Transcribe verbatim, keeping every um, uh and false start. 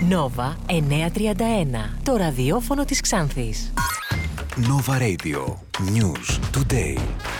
Nova εννιακόσια τριάντα ένα. Το ραδιόφωνο της Ξάνθης. Nova Radio. News Today.